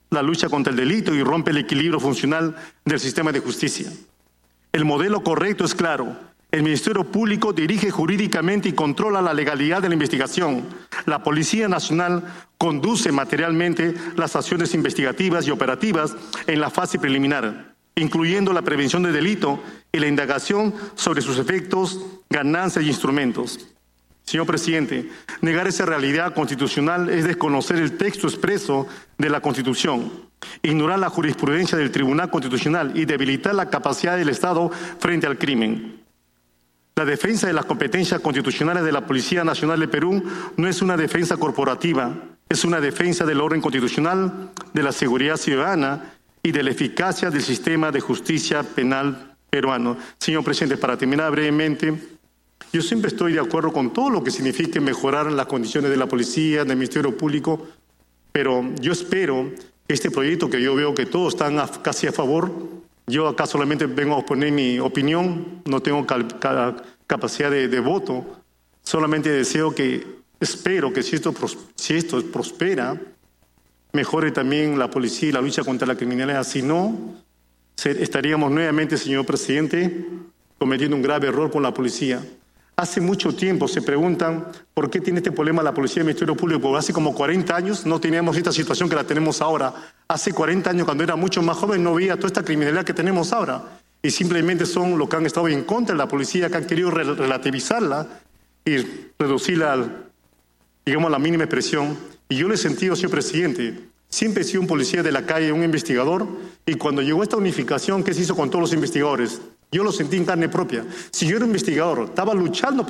la lucha contra el delito y rompe el equilibrio funcional del sistema de justicia. El modelo correcto es claro. El Ministerio Público dirige jurídicamente y controla la legalidad de la investigación. La Policía Nacional conduce materialmente las acciones investigativas y operativas en la fase preliminar, incluyendo la prevención del delito y la indagación sobre sus efectos, ganancias y instrumentos. Señor presidente, negar esa realidad constitucional es desconocer el texto expreso de la Constitución, ignorar la jurisprudencia del Tribunal Constitucional y debilitar la capacidad del Estado frente al crimen. La defensa de las competencias constitucionales de la Policía Nacional de Perú no es una defensa corporativa, es una defensa del orden constitucional, de la seguridad ciudadana y de la eficacia del sistema de justicia penal peruano. Señor presidente, para terminar brevemente, yo siempre estoy de acuerdo con todo lo que signifique mejorar las condiciones de la policía, del Ministerio Público, pero yo espero que este proyecto, que yo veo que todos están casi a favor, yo acá solamente vengo a exponer mi opinión, no tengo capacidad de voto, solamente deseo espero que si esto prospera, mejore también la policía y la lucha contra la criminalidad. Si no, estaríamos nuevamente, señor presidente, cometiendo un grave error con la policía. Hace mucho tiempo se preguntan por qué tiene este problema la policía y el Ministerio Público. Porque hace como 40 años no teníamos esta situación que la tenemos ahora. Hace 40 años, cuando era mucho más joven, no veía toda esta criminalidad que tenemos ahora. Y simplemente son los que han estado en contra de la policía, que han querido relativizarla y reducirla digamos, a la mínima expresión. Y yo le he sentido, señor presidente, siempre he sido un policía de la calle, un investigador, y cuando llegó esta unificación, ¿qué se hizo con todos los investigadores? Yo lo sentí en carne propia. Si yo era un investigador, estaba luchando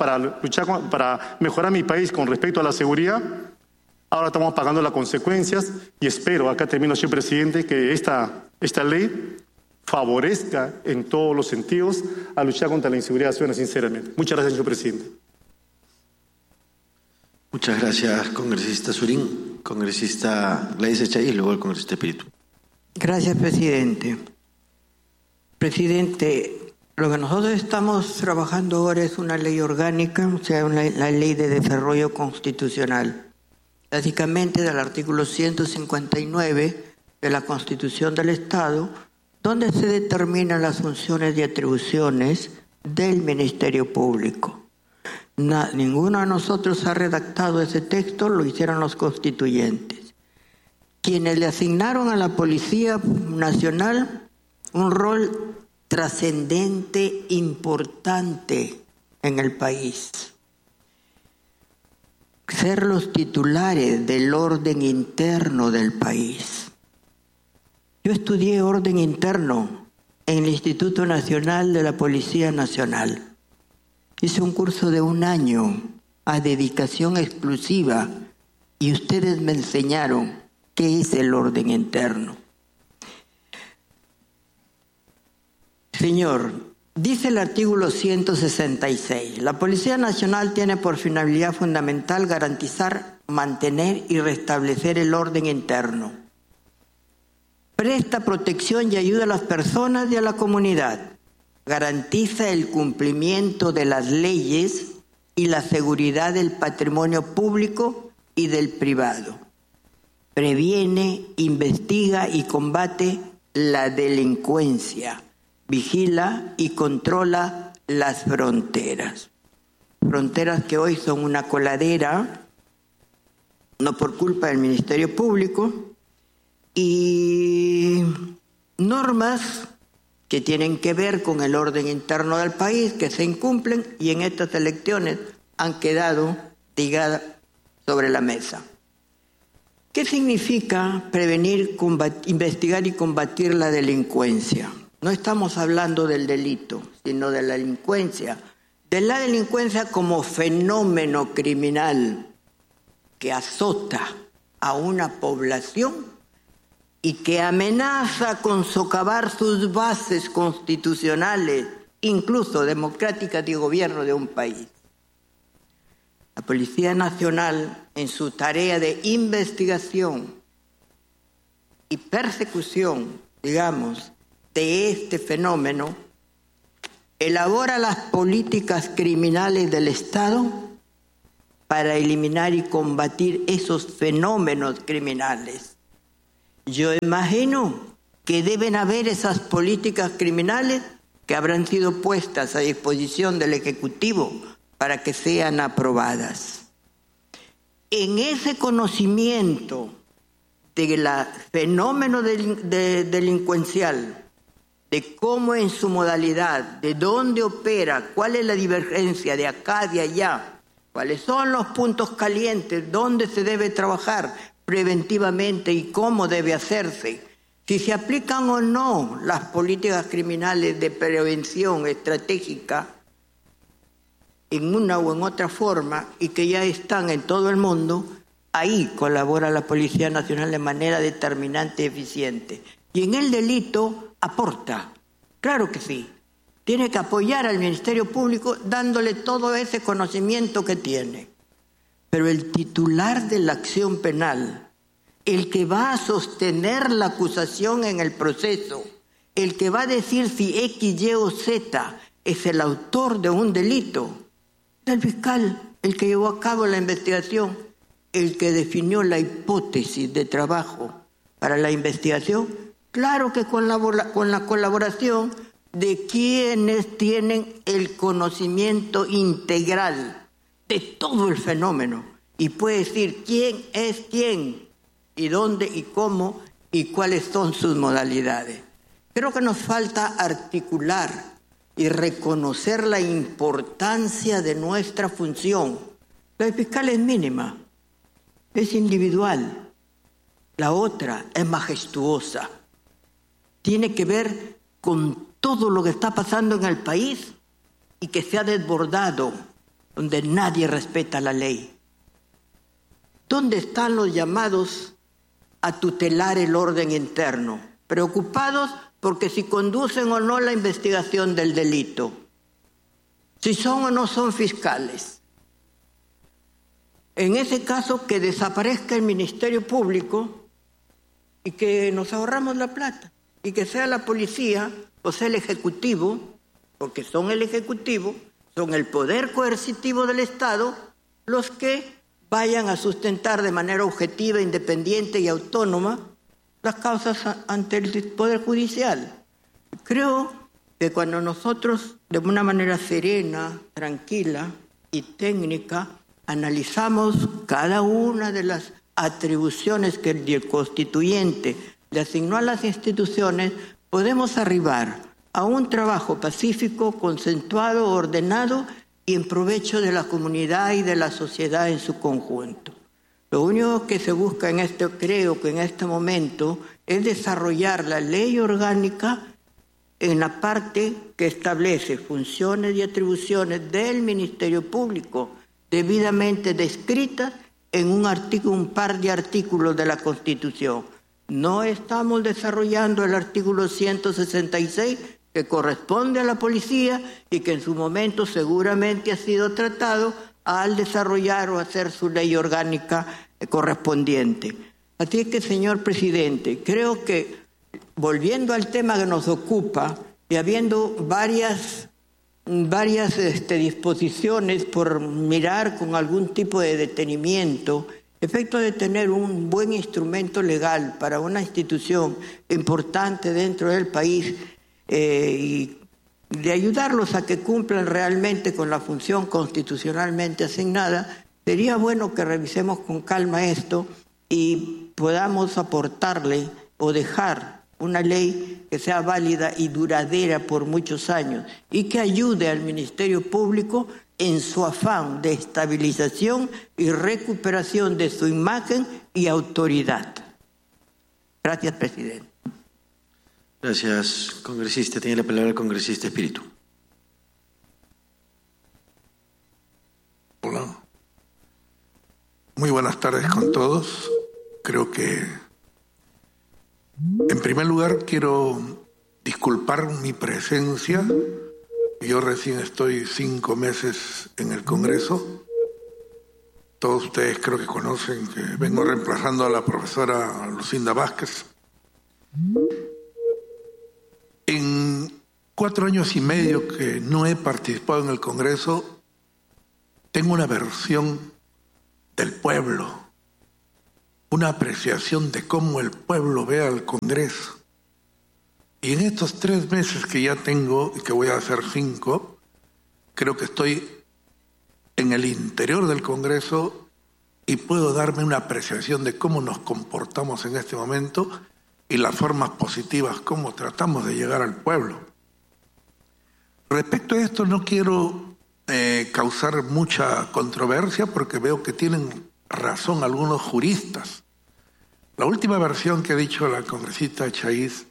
para mejorar mi país con respecto a la seguridad, ahora estamos pagando las consecuencias y espero, acá termino, señor presidente, que esta ley favorezca en todos los sentidos a luchar contra la inseguridad ciudadana, sinceramente. Muchas gracias, señor presidente. Muchas gracias, congresista Surín. Congresista Gladys Echay y luego el congresista Espíritu. Gracias, presidente. Presidente, lo que nosotros estamos trabajando ahora es una ley orgánica, o sea, la ley de desarrollo constitucional. Básicamente del artículo 159 de la Constitución del Estado, donde se determinan las funciones y atribuciones del Ministerio Público. Ninguno de nosotros ha redactado ese texto, lo hicieron los constituyentes, quienes le asignaron a la Policía Nacional un rol trascendente, importante en el país. Ser los titulares del orden interno del país. Yo estudié orden interno en el Instituto Nacional de la Policía Nacional. Hice un curso de 1 año a dedicación exclusiva y ustedes me enseñaron qué es el orden interno. Señor, dice el artículo 166, la Policía Nacional tiene por finalidad fundamental garantizar, mantener y restablecer el orden interno. Presta protección y ayuda a las personas y a la comunidad. Garantiza el cumplimiento de las leyes y la seguridad del patrimonio público y del privado. Previene, investiga y combate la delincuencia. Vigila y controla las fronteras. Fronteras que hoy son una coladera, no por culpa del Ministerio Público, y normas que tienen que ver con el orden interno del país, que se incumplen y en estas elecciones han quedado tiradas sobre la mesa. ¿Qué significa prevenir, investigar y combatir la delincuencia? No estamos hablando del delito, sino de la delincuencia. De la delincuencia como fenómeno criminal que azota a una población y que amenaza con socavar sus bases constitucionales, incluso democráticas de gobierno de un país. La Policía Nacional, en su tarea de investigación y persecución, digamos, de este fenómeno, elabora las políticas criminales del Estado para eliminar y combatir esos fenómenos criminales. Yo imagino que deben haber esas políticas criminales que habrán sido puestas a disposición del Ejecutivo para que sean aprobadas. En ese conocimiento del fenómeno delincuencial, de cómo en su modalidad, de dónde opera, cuál es la divergencia de acá, de allá, cuáles son los puntos calientes, dónde se debe trabajar preventivamente y cómo debe hacerse, si se aplican o no las políticas criminales de prevención estratégica en una o en otra forma y que ya están en todo el mundo, ahí colabora la Policía Nacional de manera determinante y eficiente. Y en el delito aporta, claro que sí. Tiene que apoyar al Ministerio Público dándole todo ese conocimiento que tiene. Pero el titular de la acción penal, el que va a sostener la acusación en el proceso, el que va a decir si X, Y o Z es el autor de un delito, es el fiscal, el que llevó a cabo la investigación, el que definió la hipótesis de trabajo para la investigación, claro que con la colaboración de quienes tienen el conocimiento integral de todo el fenómeno y puede decir quién es quién y dónde y cómo y cuáles son sus modalidades. Creo que nos falta articular y reconocer la importancia de nuestra función. La del fiscal es mínima, es individual. La otra es majestuosa. Tiene que ver con todo lo que está pasando en el país y que se ha desbordado, donde nadie respeta la ley. ¿Dónde están los llamados a tutelar el orden interno? Preocupados porque si conducen o no la investigación del delito, si son o no son fiscales. En ese caso, que desaparezca el Ministerio Público y que nos ahorramos la plata, y que sea la policía o sea el Ejecutivo, porque son el Ejecutivo, son el poder coercitivo del Estado, los que vayan a sustentar de manera objetiva, independiente y autónoma las causas ante el Poder Judicial. Creo que cuando nosotros, de una manera serena, tranquila y técnica, analizamos cada una de las atribuciones que el constituyente le asignó a las instituciones, podemos arribar a un trabajo pacífico, consensuado, ordenado y en provecho de la comunidad y de la sociedad en su conjunto. Lo único que se busca creo que en este momento, es desarrollar la ley orgánica en la parte que establece funciones y atribuciones del Ministerio Público, debidamente descritas en un par de artículos de la Constitución. No estamos desarrollando el artículo 166, que corresponde a la policía y que en su momento seguramente ha sido tratado al desarrollar o hacer su ley orgánica correspondiente. Así que, señor presidente, creo que, volviendo al tema que nos ocupa y habiendo varias disposiciones por mirar con algún tipo de detenimiento, efecto de tener un buen instrumento legal para una institución importante dentro del país y de ayudarlos a que cumplan realmente con la función constitucionalmente asignada, sería bueno que revisemos con calma esto y podamos aportarle o dejar una ley que sea válida y duradera por muchos años y que ayude al Ministerio Público en su afán de estabilización y recuperación de su imagen y autoridad. Gracias, presidente. Gracias, congresista. Tiene la palabra el congresista Espíritu. Hola. Muy buenas tardes con todos. Creo que, en primer lugar, quiero disculpar mi presencia. Yo recién estoy 5 meses en el Congreso. Todos ustedes creo que conocen que vengo reemplazando a la profesora Lucinda Vázquez. En 4 años y medio que no he participado en el Congreso, tengo una versión del pueblo una apreciación de cómo el pueblo ve al Congreso. Y en estos 3 meses que ya tengo, y que voy a hacer 5, creo que estoy en el interior del Congreso y puedo darme una apreciación de cómo nos comportamos en este momento y las formas positivas, cómo tratamos de llegar al pueblo. Respecto a esto no quiero causar mucha controversia porque veo que tienen razón algunos juristas. La última versión que ha dicho la congresista Chaiz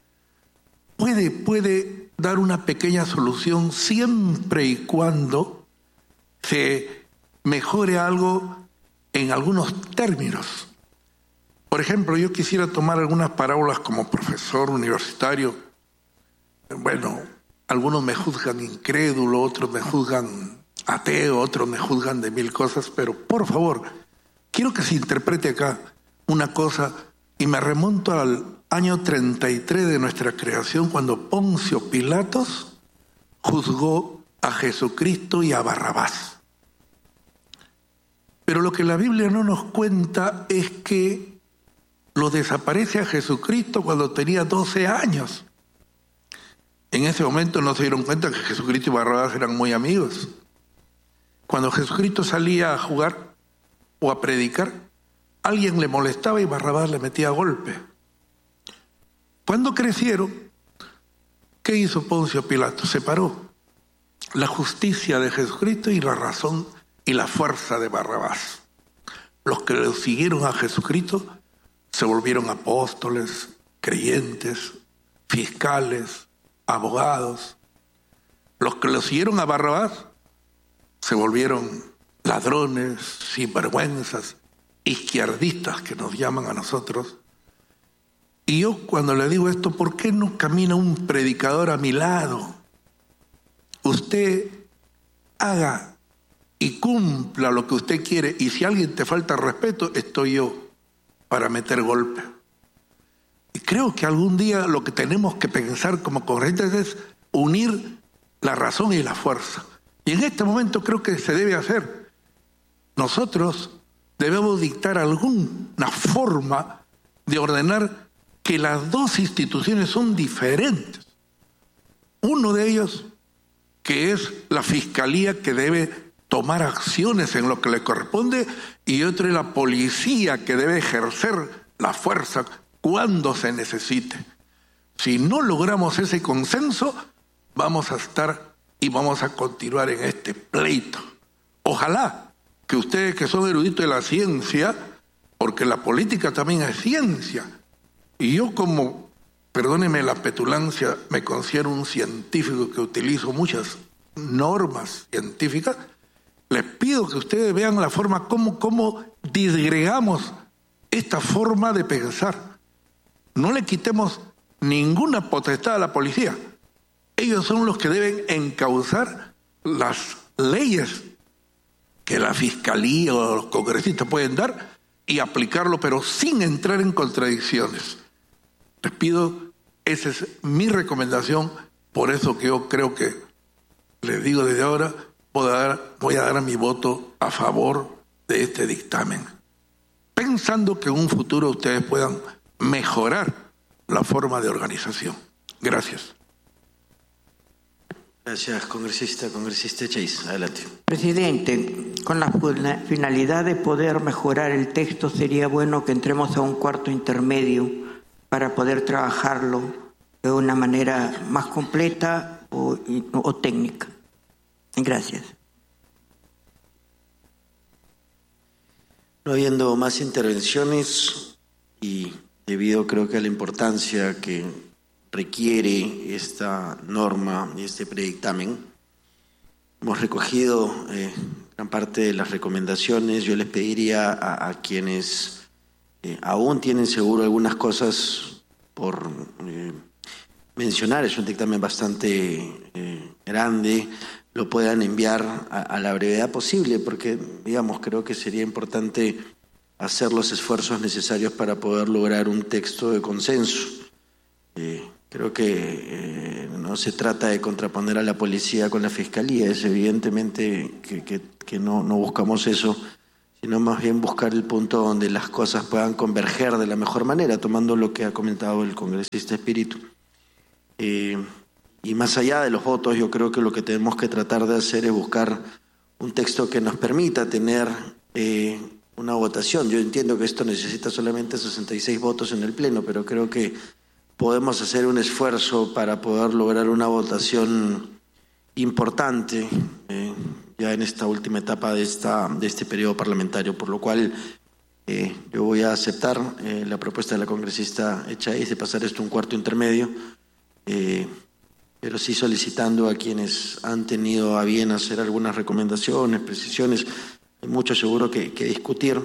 puede dar una pequeña solución siempre y cuando se mejore algo en algunos términos. Por ejemplo, yo quisiera tomar algunas parábolas como profesor universitario. Bueno, algunos me juzgan incrédulo, otros me juzgan ateo, otros me juzgan de 1000 cosas, pero por favor, quiero que se interprete acá una cosa, y me remonto al año 33 de nuestra creación, cuando Poncio Pilatos juzgó a Jesucristo y a Barrabás. Pero lo que la Biblia no nos cuenta es que lo desaparece a Jesucristo cuando tenía 12 años. En ese momento no se dieron cuenta que Jesucristo y Barrabás eran muy amigos. Cuando Jesucristo salía a jugar o a predicar, alguien le molestaba y Barrabás le metía golpe. Cuando crecieron, ¿qué hizo Poncio Pilato? Separó la justicia de Jesucristo y la razón y la fuerza de Barrabás. Los que lo siguieron a Jesucristo se volvieron apóstoles, creyentes, fiscales, abogados. Los que lo siguieron a Barrabás se volvieron ladrones, sinvergüenzas, izquierdistas que nos llaman a nosotros. Y yo cuando le digo esto, ¿por qué no camina un predicador a mi lado? Usted haga y cumpla lo que usted quiere, y si alguien te falta respeto, estoy yo para meter golpe. Y creo que algún día lo que tenemos que pensar como congresistas es unir la razón y la fuerza. Y en este momento creo que se debe hacer. Nosotros debemos dictar alguna forma de ordenar que las dos instituciones son diferentes. Uno de ellos, que es la Fiscalía, que debe tomar acciones en lo que le corresponde, y otro es la policía, que debe ejercer la fuerza cuando se necesite. Si no logramos ese consenso, vamos a estar y vamos a continuar en este pleito. Ojalá que ustedes, que son eruditos de la ciencia, porque la política también es ciencia, y yo como, perdóneme la petulancia, me considero un científico que utilizo muchas normas científicas, les pido que ustedes vean la forma cómo disgregamos esta forma de pensar. No le quitemos ninguna potestad a la policía. Ellos son los que deben encauzar las leyes que la Fiscalía o los congresistas pueden dar y aplicarlo, pero sin entrar en contradicciones. Les pido, esa es mi recomendación, por eso que yo creo que, les digo desde ahora, voy a dar mi voto a favor de este dictamen, pensando que en un futuro ustedes puedan mejorar la forma de organización. Gracias. Gracias, congresista Chaiz. Adelante. Presidente, con la finalidad de poder mejorar el texto, sería bueno que entremos a un cuarto intermedio para poder trabajarlo de una manera más completa o técnica. Gracias. No habiendo más intervenciones y debido creo que a la importancia que requiere esta norma y este predictamen, hemos recogido gran parte de las recomendaciones. Yo les pediría a quienes aún tienen seguro algunas cosas por mencionar, es un dictamen bastante grande, lo puedan enviar a la brevedad posible, porque digamos creo que sería importante hacer los esfuerzos necesarios para poder lograr un texto de consenso. Creo que no se trata de contraponer a la policía con la Fiscalía, es evidentemente que no buscamos eso, sino más bien buscar el punto donde las cosas puedan converger de la mejor manera, tomando lo que ha comentado el congresista Espíritu. Y más allá de los votos, yo creo que lo que tenemos que tratar de hacer es buscar un texto que nos permita tener una votación. Yo entiendo que esto necesita solamente 66 votos en el Pleno, pero creo que podemos hacer un esfuerzo para poder lograr una votación importante ya en esta última etapa de este periodo parlamentario, por lo cual yo voy a aceptar la propuesta de la congresista Echaíz de pasar esto a un cuarto intermedio, pero sí solicitando a quienes han tenido a bien hacer algunas recomendaciones, precisiones, hay mucho seguro que discutir,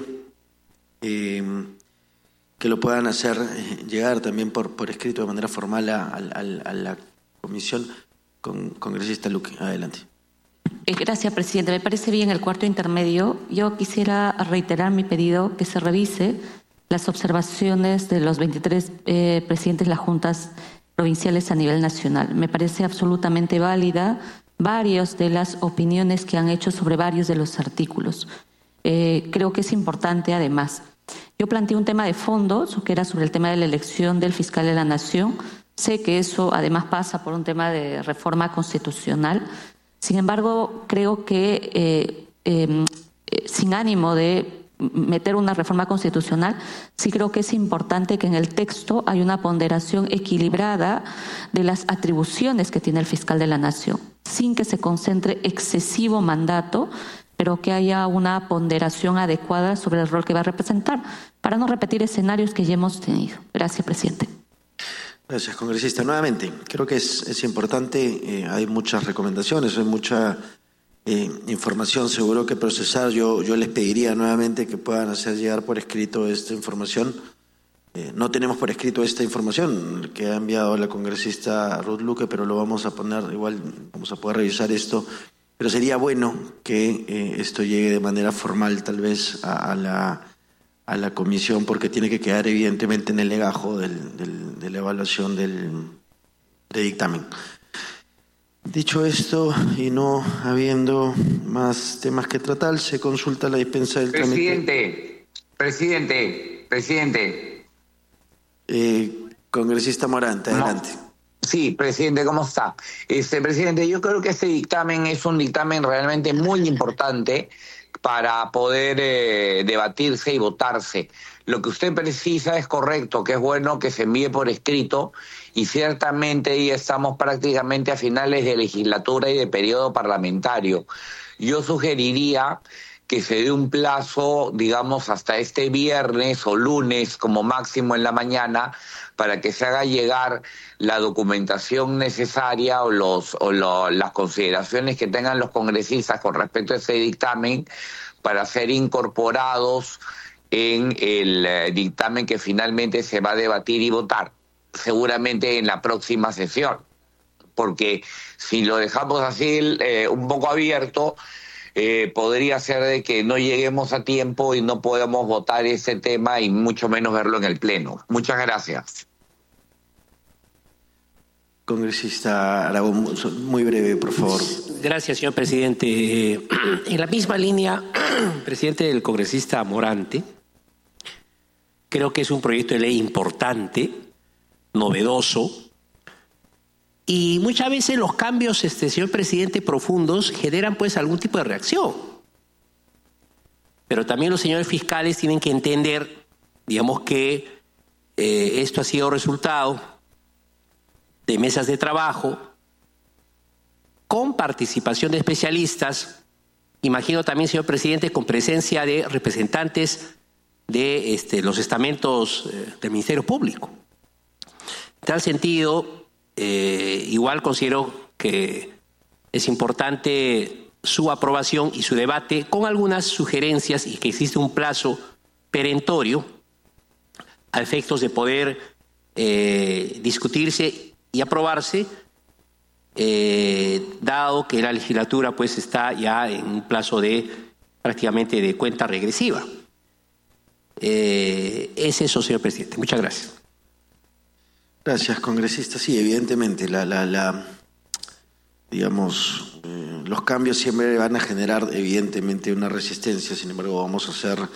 que lo puedan hacer llegar también por escrito de manera formal a la comisión. Congresista Luque, adelante. Gracias, presidente. Me parece bien el cuarto intermedio. Yo quisiera reiterar mi pedido que se revise las observaciones de los 23 presidentes de las juntas provinciales a nivel nacional. Me parece absolutamente válida varias de las opiniones que han hecho sobre varios de los artículos. Creo que es importante, además. Yo planteé un tema de fondo, que era sobre el tema de la elección del fiscal de la Nación. Sé que eso además pasa por un tema de reforma constitucional. Sin embargo, creo que sin ánimo de meter una reforma constitucional, sí creo que es importante que en el texto haya una ponderación equilibrada de las atribuciones que tiene el fiscal de la Nación, sin que se concentre excesivo mandato, pero que haya una ponderación adecuada sobre el rol que va a representar, para no repetir escenarios que ya hemos tenido. Gracias, presidente. Gracias, congresista. Nuevamente, creo que es importante, hay muchas recomendaciones, hay mucha información seguro que procesar. Yo les pediría nuevamente que puedan hacer llegar por escrito esta información. No tenemos por escrito esta información que ha enviado la congresista Ruth Luque, pero lo vamos a poner, igual vamos a poder revisar esto, pero sería bueno que esto llegue de manera formal tal vez a la comisión, porque tiene que quedar evidentemente en el legajo de la evaluación del dictamen. Dicho esto, y no habiendo más temas que tratar, se consulta la dispensa del trámite. Presidente. Congresista Morante, adelante. Sí, presidente, ¿cómo está? Presidente, yo creo que este dictamen es un dictamen realmente muy importante para poder debatirse y votarse. Lo que usted precisa es correcto, que es bueno que se envíe por escrito, y ciertamente ya estamos prácticamente a finales de legislatura y de periodo parlamentario. Yo sugeriría que se dé un plazo, digamos, hasta este viernes o lunes como máximo en la mañana, para que se haga llegar la documentación necesaria o las consideraciones que tengan los congresistas con respecto a ese dictamen, para ser incorporados en el dictamen que finalmente se va a debatir y votar, seguramente en la próxima sesión. Porque si lo dejamos así un poco abierto, podría ser de que no lleguemos a tiempo y no podamos votar ese tema y mucho menos verlo en el Pleno. Muchas gracias. Congresista Aragón, muy breve, por favor. Gracias, señor presidente. En la misma línea, presidente, del congresista Morante, creo que es un proyecto de ley importante, novedoso, y muchas veces los cambios, señor presidente, profundos, generan pues algún tipo de reacción. Pero también los señores fiscales tienen que entender, digamos, que esto ha sido resultado de mesas de trabajo con participación de especialistas, imagino también, señor presidente, con presencia de representantes de los estamentos del Ministerio Público. En tal sentido, igual considero que es importante su aprobación y su debate con algunas sugerencias, y que existe un plazo perentorio a efectos de poder discutirse y aprobarse, dado que la legislatura pues está ya en un plazo de prácticamente de cuenta regresiva. Es eso, señor presidente. Muchas gracias. Gracias, congresista. Sí, evidentemente, digamos, los cambios siempre van a generar evidentemente una resistencia, sin embargo vamos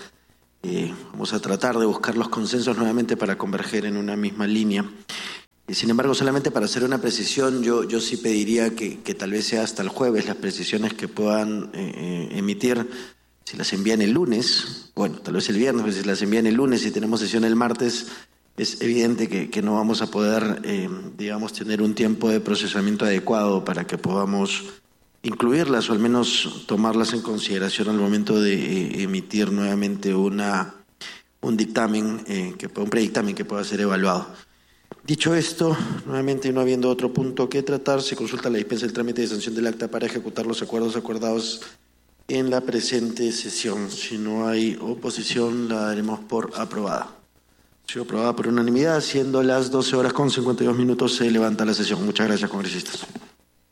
a tratar de buscar los consensos nuevamente para converger en una misma línea. Sin embargo, solamente para hacer una precisión, yo sí pediría que tal vez sea hasta el jueves las precisiones que puedan emitir. Si las envían el lunes, bueno, tal vez el viernes, pero si las envían el lunes y tenemos sesión el martes, es evidente que no vamos a poder, tener un tiempo de procesamiento adecuado para que podamos incluirlas o al menos tomarlas en consideración al momento de emitir nuevamente un dictamen, un predictamen que pueda ser evaluado. Dicho esto, nuevamente no habiendo otro punto que tratar, se consulta la dispensa del trámite de sanción del acta para ejecutar los acuerdos acordados en la presente sesión. Si no hay oposición, la daremos por aprobada. Ha sido aprobada por unanimidad, siendo las 12:52 se levanta la sesión. Muchas gracias, congresistas.